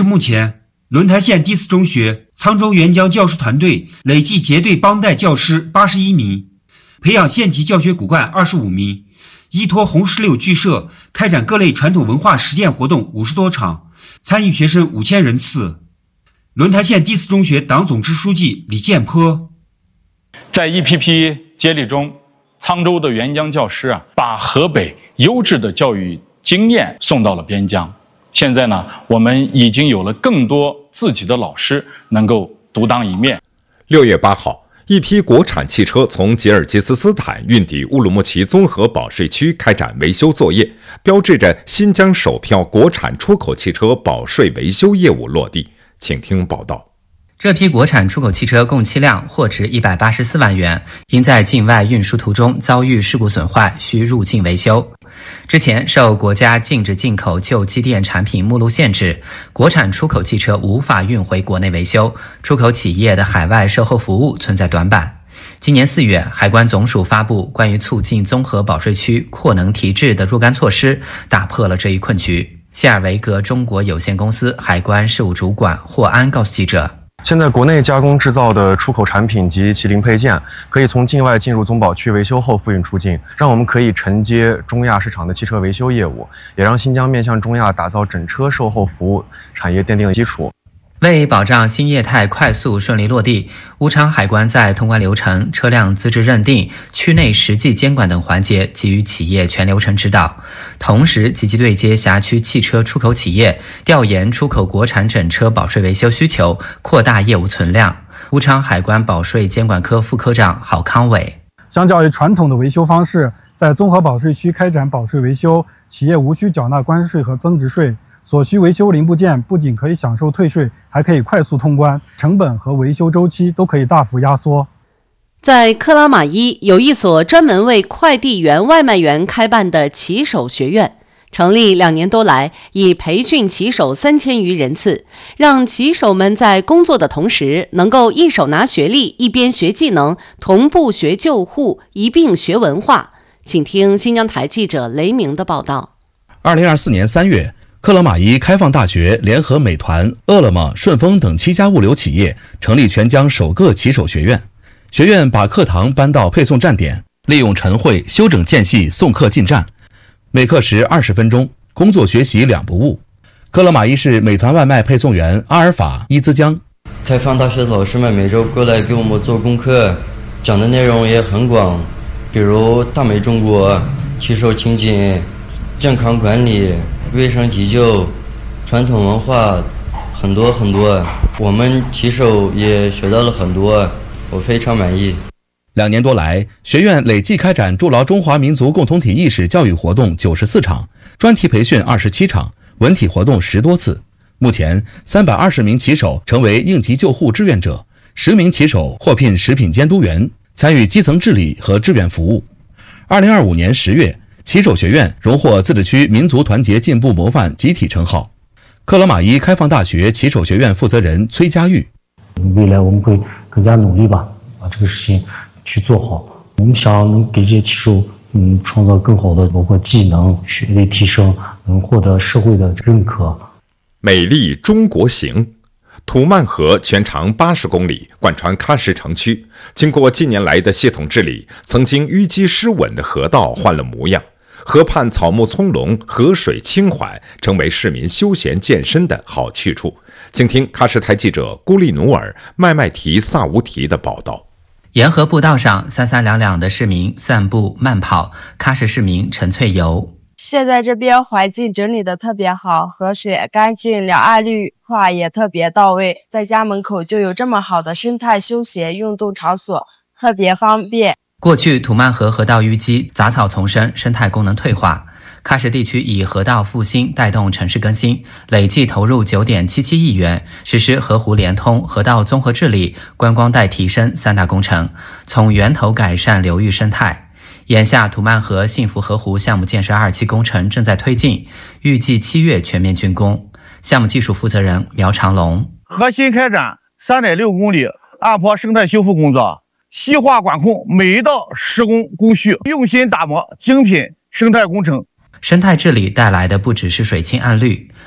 至目前，轮台县第四中学、沧州援疆教师团队累计结对帮带教师81名，培养县级教学骨干25名，依托红石榴剧社开展各类传统文化实践活动50多场，参与学生5000人次。轮台县第四中学党总支书记李建坡在一批批接力中，沧州的援疆教师把河北优质的教育经验送到了边疆。现在呢，我们已经有了更多自己的老师能够独当一面。 6月8号，一批国产汽车从吉尔吉斯斯坦运抵乌鲁木齐综合保税区开展维修作业，标志着新疆首票国产出口汽车保税维修业务落地。请听报道。 这批国产出口汽车共7辆，货值184万元，因在境外运输途中遭遇事故损坏，需入境维修。之前受国家禁止进口旧机电产品目录限制，国产出口汽车无法运回国内维修，出口企业的海外售后服务存在短板。今年4月，海关总署发布关于促进综合保税区扩能提质的若干措施，打破了这一困局。谢尔维格中国有限公司海关事务主管霍安告诉记者， 现在国内加工制造的出口产品及其零配件可以从境外进入总保区维修后复运出境，让我们可以承接中亚市场的汽车维修业务，也让新疆面向中亚打造整车售后服务产业奠定了基础。 为保障新业态快速顺利落地，乌昌海关在通关流程、车辆资质认定、区内实际监管等环节给予企业全流程指导，同时积极对接辖区汽车出口企业，调研出口国产整车保税维修需求，扩大业务存量。乌昌海关保税监管科副科长郝康伟， 相较于传统的维修方式，在综合保税区开展保税维修，企业无需缴纳关税和增值税，所需维修零部件不仅可以享受退税，还可以快速通关，成本和维修周期都可以大幅压缩。 在克拉玛依有一所专门为快递员、外卖员开办的骑手学院，成立2年多来，已培训骑手3000余人次，让骑手们在工作的同时，能够一手拿学历，一边学技能，同步学救护，一并学文化。请听新疆台记者雷鸣的报道。 2024年3月，克拉玛依开放大学联合美团、饿了么、顺丰等7家物流企业，成立全疆首个骑手学院。学院把课堂搬到配送站点，利用晨会修整间隙送客进站，每课时20分钟，工作学习2不误。克拉玛依市美团外卖配送员阿尔法伊兹江， 开放大学的老师们每周过来给我们做功课，讲的内容也很广，比如大美中国、骑手情景、健康管理、卫生急救、传统文化，很多很多，我们骑手也学到了很多，我非常满意。 2年多来，学院累计开展筑牢中华民族共同体意识教育活动94场，专题培训27场，文体活动10多次。目前320名骑手成为应急救护志愿者，10名骑手获聘食品监督员，参与基层治理和志愿服务。2025年10月，骑手学院荣获自治区民族团结进步模范集体称号。克拉玛依开放大学骑手学院负责人崔佳玉， 未来我们会更加努力吧，把这个事情去做好。我们想能给这些骑手创造更好的包括技能、学历提升，能获得社会的认可。 美丽中国行，土曼河全长80公里，贯穿喀什城区。经过近年来的系统治理，曾经淤积失稳的河道换了模样，河畔草木葱茏，河水清缓，成为市民休闲健身的好去处。请听喀什台记者孤立努尔、麦麦提萨乌提的报道。 沿河步道上三三两两的市民散步慢跑，喀什市民陈翠游。 现在这边环境整理的特别好，河水干净，两岸绿化也特别到位，在家门口就有这么好的生态休闲运动场所，特别方便。 过去土曼河河道淤积，杂草丛生，生态功能退化。喀什地区以河道复兴带动城市更新，累计投入9.77亿元，实施河湖联通、河道综合治理、观光带提升3大工程，从源头改善流域生态。眼下土曼河幸福河湖项目建设2期工程正在推进，预计7月全面竣工。项目技术负责人苗长龙， 核心开展3.6公里岸坡生态修复工作，细化管控每一道施工工序，用心打磨精品生态工程。 生态治理带来的不只是水清岸绿，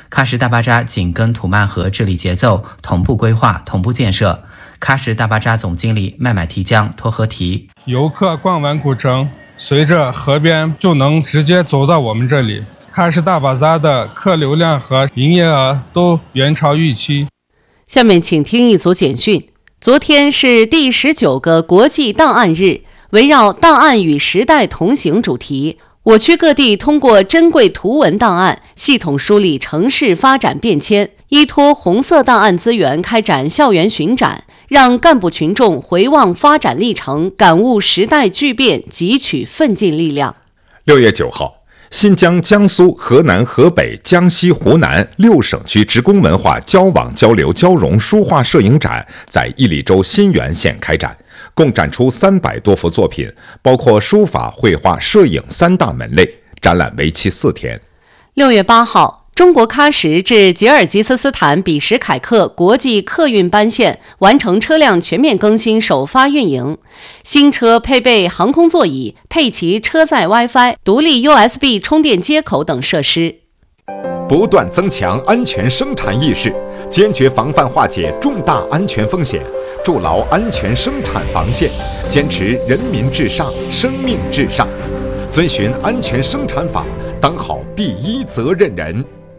喀什大巴扎紧跟土曼河治理节奏，同步规划、同步建设。喀什大巴扎总经理麦买提江托合提： 游客逛完古城，随着河边就能直接走到我们这里。喀什大巴扎的客流量和营业额都远超预期。 下面请听一组简讯。昨天是第19个国际档案日，围绕档案与时代同行主题，我区各地通过珍贵图文档案，系统梳理城市发展变迁，依托红色档案资源开展校园巡展，让干部群众回望发展历程，感悟时代巨变，汲取奋进力量。 6月9号，新疆、江苏、河南、河北、江西、湖南6省区职工文化交往交流交融书画摄影展在伊犁州新源县开展，共展出300多幅作品，包括书法、绘画、摄影3大门类。展览为期4天。 6月8号，中国喀什至吉尔吉斯斯坦比什凯克国际客运班线完成车辆全面更新首发运营，新车配备航空座椅，配齐车载 WiFi、独立 USB 充电接口等设施。 不断增强安全生产意识，坚决防范化解重大安全风险，筑牢安全生产防线，坚持人民至上、生命至上，遵循安全生产法，当好第一责任人。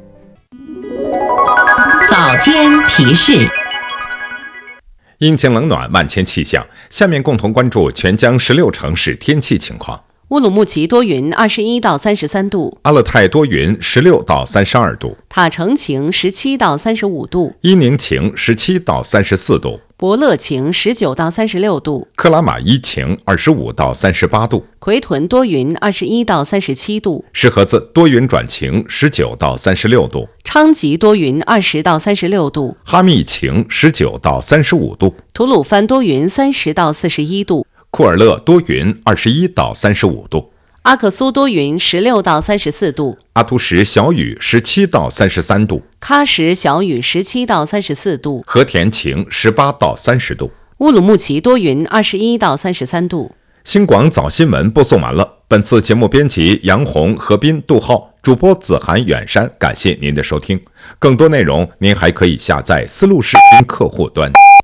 早间提示。 阴晴冷暖，万千气象。下面共同关注全疆16城市天气情况。 乌鲁木齐多云，21到33度； 阿勒泰多云，16到32度； 塔城晴，17到35度； 伊宁晴，17到34度； 博乐晴，19到36度； 克拉玛依晴，25到38度； 奎屯多云，21到37度； 石河子多云转晴，19到36度； 昌吉多云，20到36度； 哈密晴，19到35度； 吐鲁番多云，30到41度； 库尔勒多云，21到35度； 阿克苏多云，16到34度； 阿图什小雨，17到33度； 喀什小雨，17到34度； 和田晴，18到30度； 乌鲁木齐多云，21到33度。 新广早新闻播送完了。本次节目编辑杨红、何斌、杜浩，主播子涵、远山，感谢您的收听。更多内容您还可以下载思路视频客户端。